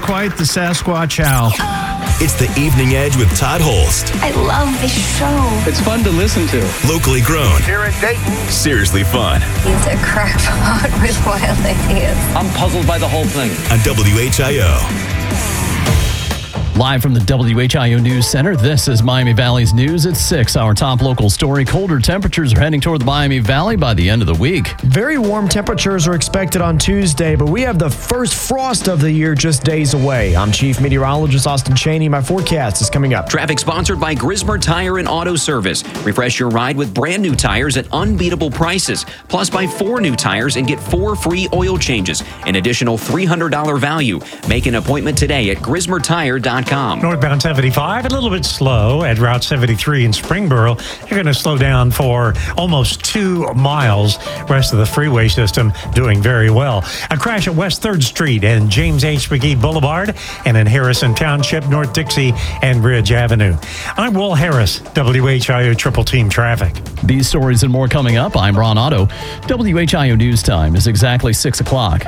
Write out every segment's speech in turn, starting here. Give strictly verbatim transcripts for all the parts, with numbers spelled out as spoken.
quite the Sasquatch owl. It's The Evening Edge with Todd Holst. I love this show. It's fun to listen to. Locally grown. Here in Dayton. Seriously fun. He's a crackpot with wild ideas. I'm puzzled by the whole thing. On W H I O. Live from the W H I O News Center, this is Miami Valley's News at six. Our top local story, colder temperatures are heading toward the Miami Valley by the end of the week. Very warm temperatures are expected on Tuesday, but we have the first frost of the year just days away. I'm Chief Meteorologist Austin Cheney. My forecast is coming up. Traffic sponsored by Grismer Tire and Auto Service. Refresh your ride with brand new tires at unbeatable prices. Plus, buy four new tires and get four free oil changes. An additional three hundred dollars value. Make an appointment today at grismer tire dot com. Northbound seventy-five, a little bit slow at Route seventy-three in Springboro. You're going to slow down for almost two miles. Rest of the freeway system doing very well. A crash at West third Street and James H. McGee Boulevard, and in Harrison Township, North Dixie and Ridge Avenue. I'm Will Harris, W H I O Triple Team Traffic. These stories and more coming up. I'm Ron Otto. W H I O News Time is exactly six o'clock.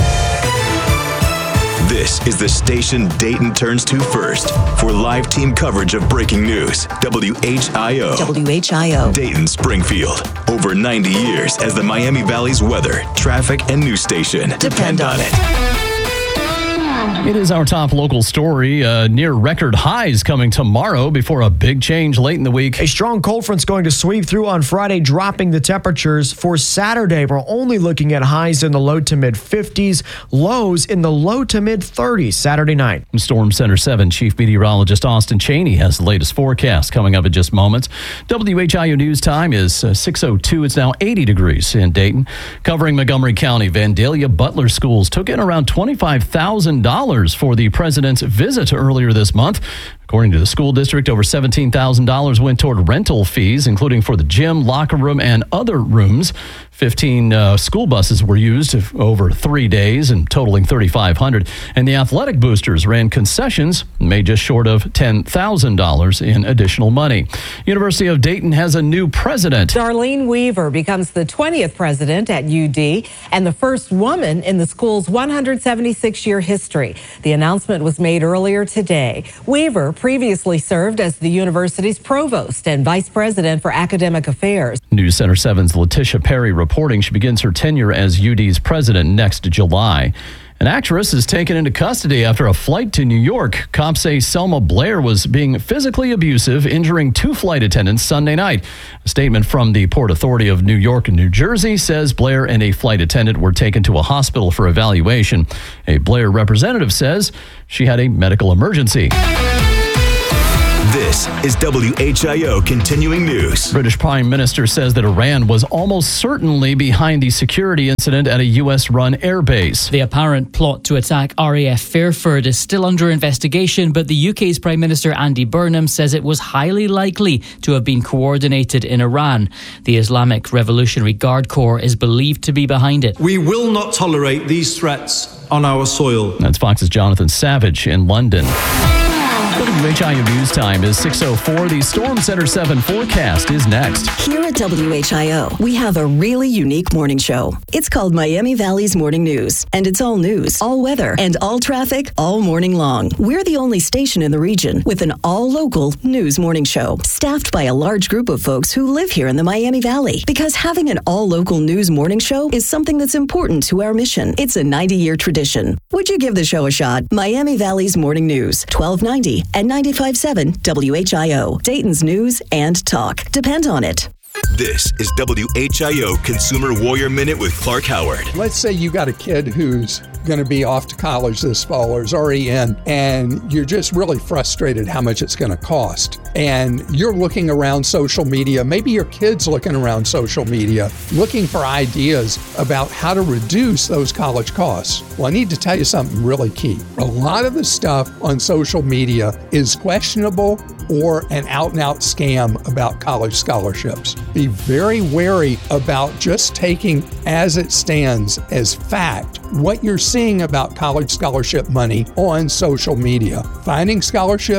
This is the station Dayton turns to first for live team coverage of breaking news. W H I O. W H I O. Dayton, Springfield. Over ninety years as the Miami Valley's weather, traffic, and news station. Depend, Depend on it. It is our top local story. Uh, near record highs coming tomorrow before a big change late in the week. A strong cold front's going to sweep through on Friday, dropping the temperatures. For Saturday, we're only looking at highs in the low to mid fifties, lows in the low to mid thirties Saturday night. Storm Center seven Chief Meteorologist Austin Cheney has the latest forecast coming up in just moments. W H I O News Time is uh, six oh two. It's now eighty degrees in Dayton. Covering Montgomery County, Vandalia Butler Schools took in around twenty-five thousand dollars for the president's visit earlier this month. According to the school district, over seventeen thousand dollars went toward rental fees, including for the gym, locker room, and other rooms. fifteen uh, school buses were used over three days and totaling thirty-five hundred dollars. And the athletic boosters ran concessions, made just short of ten thousand dollars in additional money. University of Dayton has a new president. Darlene Weaver becomes the twentieth president at U D and the first woman in the school's one hundred seventy-six year history. The announcement was made earlier today. Weaver previously served as the university's provost and vice president for academic affairs. News Center seven's Letitia Perry reporting she begins her tenure as U D's president next July. An actress is taken into custody after a flight to New York. Cops say Selma Blair was being physically abusive, injuring two flight attendants Sunday night. A statement from the Port Authority of New York and New Jersey says Blair and a flight attendant were taken to a hospital for evaluation. A Blair representative says she had a medical emergency. This is W H I O Continuing News. British Prime Minister says that Iran was almost certainly behind the security incident at a U S-run airbase. The apparent plot to attack R A F Fairford is still under investigation, but the U K's Prime Minister Andy Burnham says it was highly likely to have been coordinated in Iran. The Islamic Revolutionary Guard Corps is believed to be behind it. We will not tolerate these threats on our soil. That's Fox's Jonathan Savage in London. W H I O News Time is six oh four. The Storm Center seven forecast is next. Here at W H I O, we have a really unique morning show. It's called Miami Valley's Morning News, and it's all news, all weather, and all traffic all morning long. We're the only station in the region with an all-local news morning show, staffed by a large group of folks who live here in the Miami Valley. Because having an all-local news morning show is something that's important to our mission. It's a ninety-year tradition. Would you give the show a shot? Miami Valley's Morning News, twelve ninety and ninety-five point seven W H I O, Dayton's news and talk. Depend on it. This is W H I O Consumer Warrior Minute with Clark Howard. Let's say you got a kid who's going to be off to college this fall or is already in, and you're just really frustrated how much it's going to cost. And you're looking around social media, maybe your kid's looking around social media, looking for ideas about how to reduce those college costs. Well, I need to tell you something really key. A lot of the stuff on social media is questionable or an out-and-out scam about college scholarships. Be very wary about just taking as it stands as fact what you're seeing about college scholarship money on social media. Finding scholarships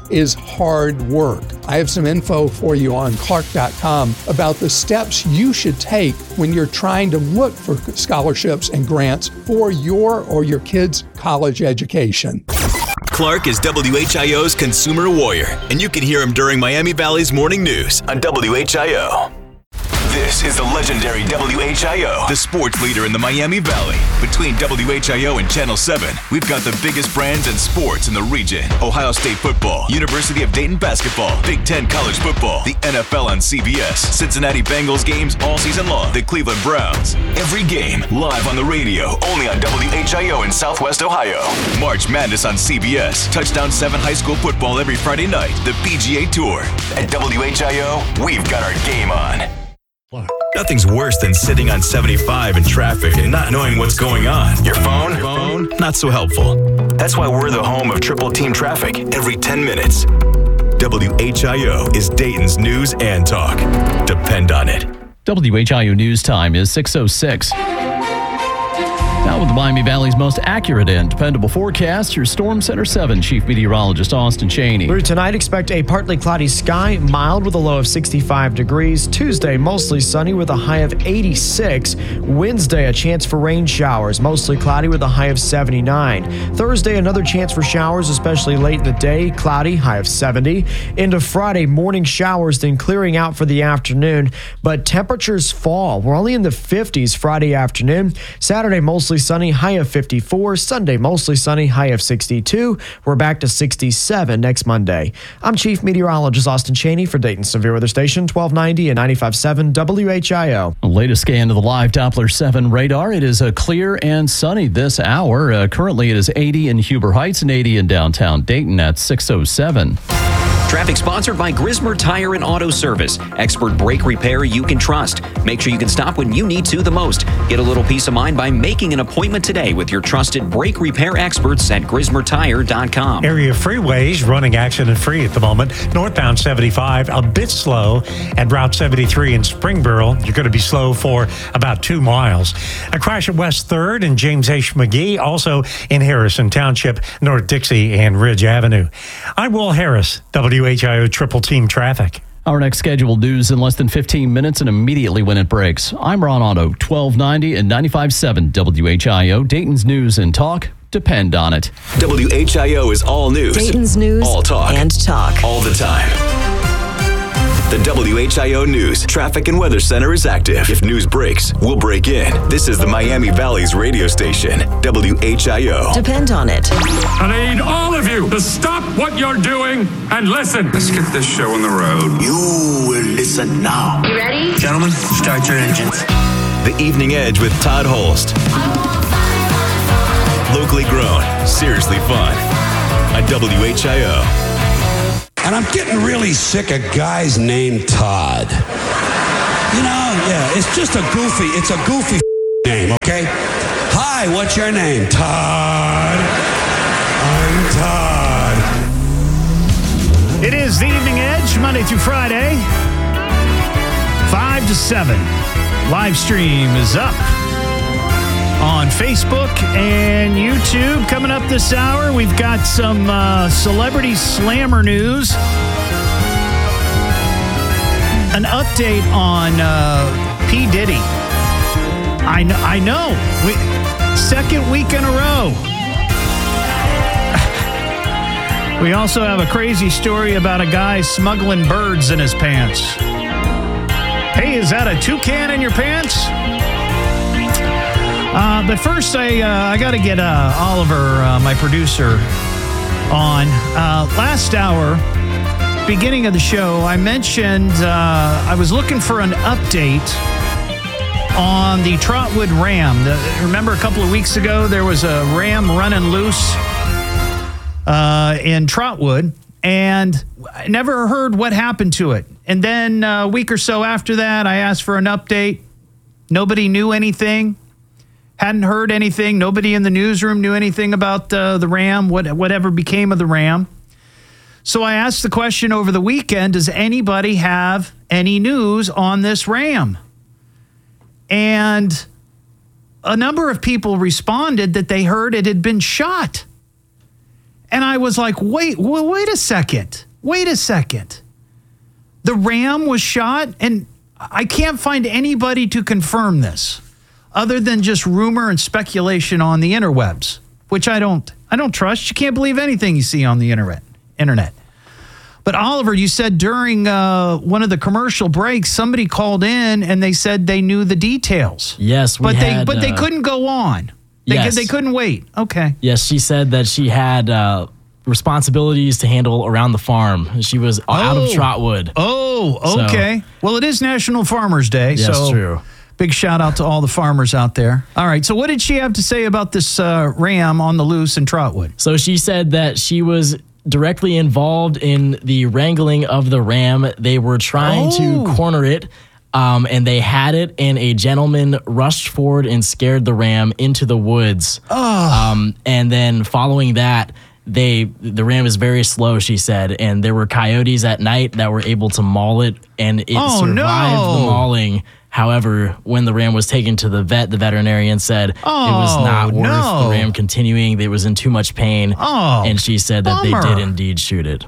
is hard work. I have some info for you on Clark dot com about the steps you should take when you're trying to look for scholarships and grants for your or your kids' college education. Clark is W H I O's consumer warrior, and you can hear him during Miami Valley's morning news on W H I O. This is the legendary W H I O, the sports leader in the Miami Valley. Between W H I O and Channel seven, we've got the biggest brands and sports in the region. Ohio State football, University of Dayton basketball, Big Ten college football, the N F L on C B S, Cincinnati Bengals games all season long, the Cleveland Browns. Every game live on the radio, only on W H I O in Southwest Ohio. March Madness on C B S, Touchdown seven high school football every Friday night, the P G A Tour. At W H I O, we've got our game on. Nothing's worse than sitting on seventy-five in traffic and not knowing what's going on. Your phone? Your phone? Not so helpful. That's why we're the home of Triple Team Traffic every ten minutes. W H I O is Dayton's news and talk. Depend on it. W H I O News Time is six oh six. Now with the Miami Valley's most accurate and dependable forecast, your Storm Center seven Chief Meteorologist Austin Cheney. Through tonight, expect a partly cloudy sky, mild with a low of sixty-five degrees. Tuesday, mostly sunny with a high of eighty-six. Wednesday, a chance for rain showers, mostly cloudy with a high of seventy-nine. Thursday, another chance for showers, especially late in the day, cloudy, high of seventy. Into Friday, morning showers, then clearing out for the afternoon. But temperatures fall. We're only in the fifties Friday afternoon. Saturday, mostly sunny, high of fifty-four. Sunday, mostly sunny, high of sixty-two. We're back to sixty-seven next Monday. I'm Chief Meteorologist Austin Cheney for Dayton Severe Weather Station, twelve ninety and ninety-five point seven W H I O. The latest scan of the live Doppler seven radar. It is a clear and sunny this hour. Uh, currently, it is eighty in Huber Heights and eighty in downtown Dayton at six oh seven. Traffic sponsored by Grismer Tire and Auto Service. Expert brake repair you can trust. Make sure you can stop when you need to the most. Get a little peace of mind by making an appointment today with your trusted brake repair experts at Grismer Tire dot com. Area freeways running accident-free at the moment. Northbound seventy-five, a bit slow. And Route seventy-three in Springboro, you're going to be slow for about two miles. A crash at West third and James H. McGee, also in Harrison Township, North Dixie and Ridge Avenue. I'm Will Harris, W H I O Triple Team Traffic. Our next scheduled news in less than fifteen minutes and immediately when it breaks. I'm Ron Otto, twelve ninety and ninety-five point seven W H I O, Dayton's news and talk. Depend on it. W H I O is all news. Dayton's news all talk. and talk. All the time. The W H I O News Traffic and Weather Center is active. If news breaks, we'll break in. This is the Miami Valley's radio station, W H I O. Depend on it. I need all of you to stop what you're doing and listen. Let's get this show on the road. You will listen now. You ready? Gentlemen, start your engines. The Evening Edge with Todd Holst. Locally grown, seriously fun. On W H I O. And I'm getting really sick of guys named Todd. You know, yeah, it's just a goofy, it's a goofy name, okay? Hi, what's your name? Todd. I'm Todd. It is the Evening Edge, Monday through Friday, five to seven. Live stream is up on Facebook and YouTube. Coming up this hour, we've got some uh, celebrity slammer news. An update on uh, P. Diddy. I know. I know. We, second week in a row. We also have a crazy story about a guy smuggling birds in his pants. Hey, is that a toucan in your pants? Uh, but first, I uh, I got to get uh, Oliver, uh, my producer, on. Uh, last hour, beginning of the show, I mentioned uh, I was looking for an update on the Trotwood Ram. The, remember a couple of weeks ago, there was a ram running loose uh, in Trotwood, and I never heard what happened to it. And then a week or so after that, I asked for an update. Nobody knew anything. Hadn't heard anything. Nobody in the newsroom knew anything about uh, the ram, what, whatever became of the ram. So I asked the question over the weekend, does anybody have any news on this ram? And a number of people responded that they heard it had been shot. And I was like, wait, well, wait a second. Wait a second. The Ram was shot, and I can't find anybody to confirm this other than just rumor and speculation on the interwebs, which I don't I don't trust. You can't believe anything you see on the internet. Internet. But Oliver, you said during uh, one of the commercial breaks, somebody called in and they said they knew the details. Yes, we but had, they but uh, they couldn't go on. They yes. they couldn't wait. Okay. Yes, she said that she had uh, responsibilities to handle around the farm. She was out of Oh. Trotwood. Oh, okay. So- well, it is National Farmers Day, Yes, so true. big shout out to all the farmers out there. All right, so what did she have to say about this uh, ram on the loose in Trotwood? So she said that she was directly involved in the wrangling of the ram. They were trying Oh. to corner it, um, and they had it, and a gentleman rushed forward and scared the ram into the woods. Oh. Um, and then following that, they the ram is very slow, she said, and there were coyotes at night that were able to maul it, and it Oh, survived no. the mauling. However, when the ram was taken to the vet, the veterinarian said Oh, it was not worth no. the ram continuing. It was in too much pain. Oh, and she said that bummer. they did indeed shoot it.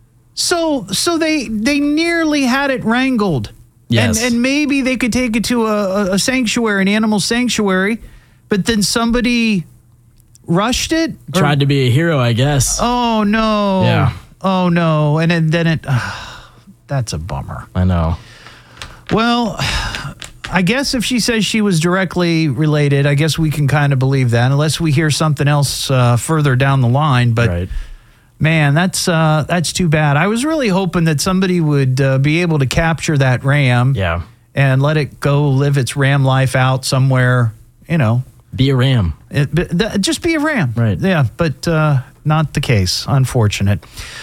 So so they they nearly had it wrangled. Yes. And, and maybe they could take it to a, a sanctuary, an animal sanctuary, but then somebody rushed it? Or- Tried to be a hero, I guess. Oh, no. Yeah. Oh, no. And then, then it, uh, that's a bummer. I know. Well, I guess if she says she was directly related, I guess we can kind of believe that, unless we hear something else uh, further down the line. But Right. man, that's uh, that's too bad. I was really hoping that somebody would uh, be able to capture that ram, Yeah. and let it go live its ram life out somewhere. You know, Be a ram. it, but th- just be a ram, Right. Yeah, but uh, not the case. Unfortunate.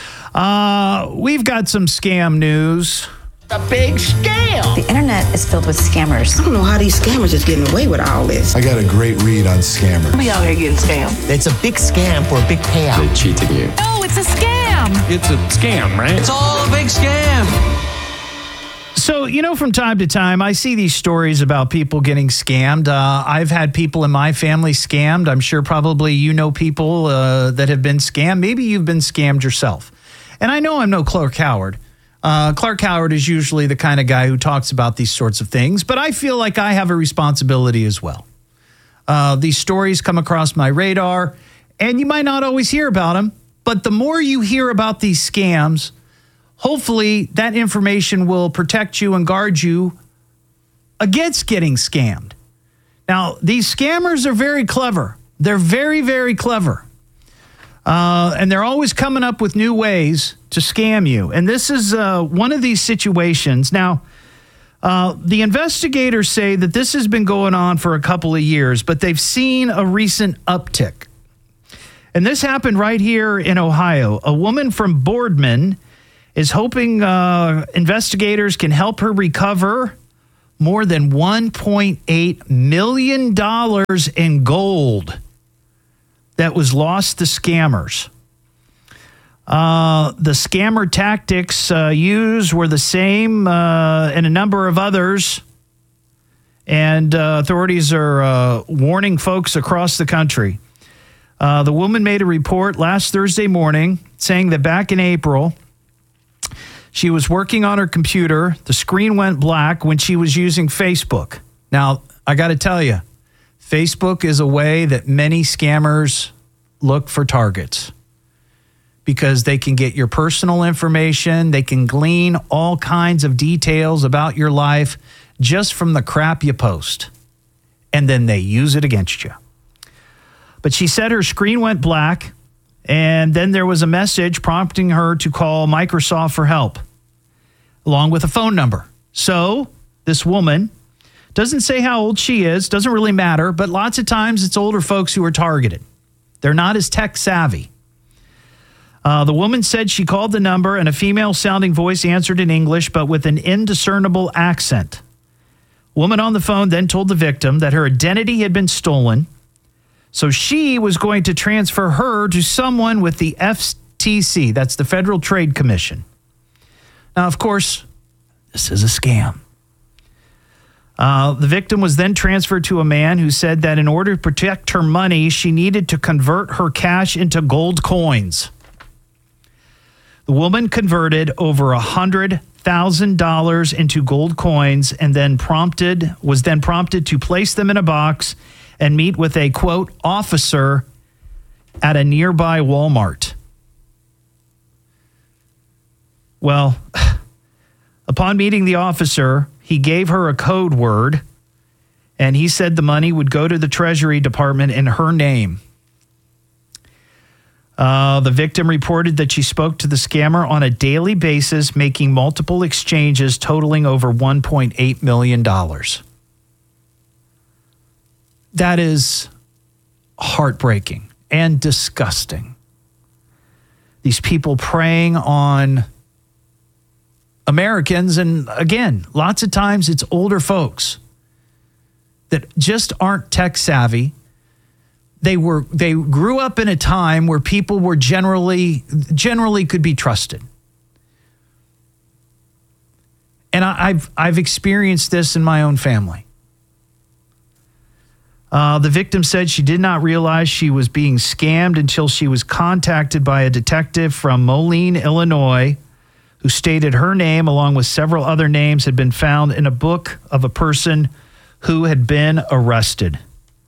Uh, we've got some scam news. A big scam. The internet is filled with scammers. I don't know how these scammers is getting away with all this. I got a great read on scammers. We out here getting scammed. It's a big scam for a big payout. They cheated you. No, it's a scam. It's a scam, right? It's all a big scam. So, you know, from time to time, I see these stories about people getting scammed. Uh, I've had people in my family scammed. I'm sure probably you know people uh, that have been scammed. Maybe you've been scammed yourself. And I know I'm no Clark Howard. Uh, Clark Howard is usually the kind of guy who talks about these sorts of things, but I feel like I have a responsibility as well. Uh, these stories come across my radar, and you might not always hear about them, but the more you hear about these scams, hopefully that information will protect you and guard you against getting scammed. Now, these scammers are very clever. They're very, very clever. Uh, and they're always coming up with new ways to scam you. And this is uh, one of these situations. Now, uh, the investigators say that this has been going on for a couple of years, but they've seen a recent uptick. And this happened right here in Ohio. A woman from Boardman is hoping uh, investigators can help her recover more than one point eight million dollars in gold that was lost to scammers. Uh, the scammer tactics uh, used were the same uh, and a number of others. And uh, authorities are uh, warning folks across the country. Uh, the woman made a report last Thursday morning saying that back in April, she was working on her computer. The screen went black when she was using Facebook. Now, I got to tell you, Facebook is a way that many scammers look for targets because they can get your personal information. They can glean all kinds of details about your life just from the crap you post, and then they use it against you. But she said her screen went black, and then there was a message prompting her to call Microsoft for help, along with a phone number. So this woman doesn't say how old she is, doesn't really matter, but lots of times it's older folks who are targeted. They're not as tech savvy. Uh, the woman said she called the number and a female-sounding voice answered in English, but with an indiscernible accent. Woman on the phone then told the victim that her identity had been stolen, so she was going to transfer her to someone with the F T C, that's the Federal Trade Commission. Now, of course, this is a scam. Uh, the victim was then transferred to a man who said that in order to protect her money, she needed to convert her cash into gold coins. The woman converted over one hundred thousand dollars into gold coins and then prompted was then prompted to place them in a box and meet with a, quote, officer at a nearby Walmart. Well, upon meeting the officer, he gave her a code word, and he said the money would go to the Treasury Department in her name. Uh, the victim reported that she spoke to the scammer on a daily basis, making multiple exchanges totaling over one point eight million dollars. That is heartbreaking and disgusting. These people preying on Americans, and again, lots of times it's older folks that just aren't tech savvy. They were they grew up in a time where people were generally generally could be trusted. And I, I've I've experienced this in my own family. Uh, the victim said she did not realize she was being scammed until she was contacted by a detective from Moline, Illinois, who stated her name, along with several other names, had been found in a book of a person who had been arrested.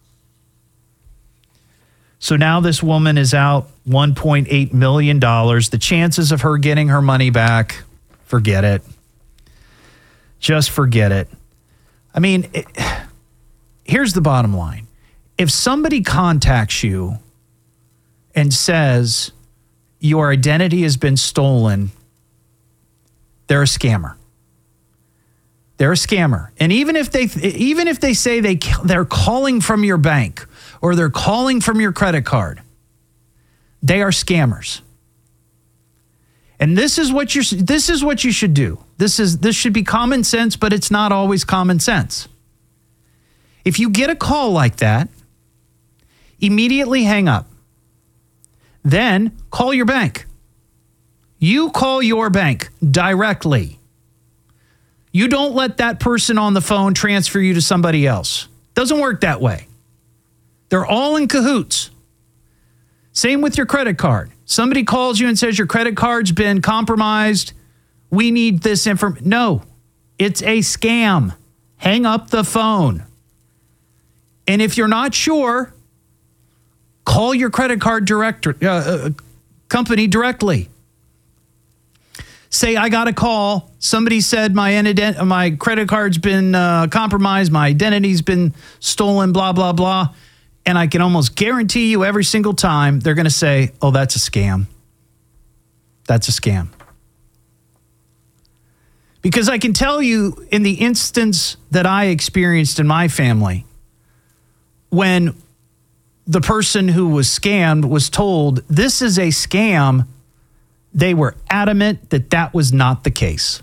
So now this woman is out one point eight million dollars. The chances of her getting her money back, forget it. Just forget it. I mean, it, here's the bottom line. If somebody contacts you and says your identity has been stolen, they're a scammer. They're a scammer. And even if they even if they say they they're calling from your bank or they're calling from your credit card, they are scammers. And this is what you this is what you should do. This is this should be common sense, but it's not always common sense. If you get a call like that, immediately hang up. Then call your bank. You call your bank directly. You don't let that person on the phone transfer you to somebody else. Doesn't work that way. They're all in cahoots. Same with your credit card. Somebody calls you and says your credit card's been compromised. We need this information. No, it's a scam. Hang up the phone. And if you're not sure, call your credit card director, uh, company directly. Say, I got a call. Somebody said my ident- my credit card's been uh, compromised. My identity's been stolen, blah, blah, blah. And I can almost guarantee you every single time they're going to say, oh, that's a scam. That's a scam. Because I can tell you in the instance that I experienced in my family, when the person who was scammed was told this is a scam, they were adamant that that was not the case.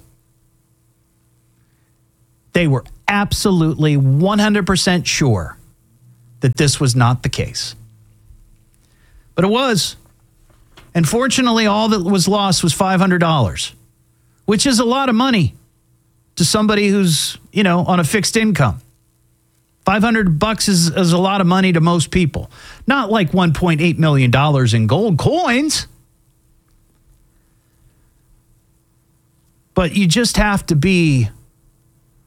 They were absolutely one hundred percent sure that this was not the case. But it was. And fortunately, all that was lost was five hundred dollars, which is a lot of money to somebody who's, you know, on a fixed income. five hundred bucks is, is a lot of money to most people. Not like one point eight million dollars in gold coins. But you just have to be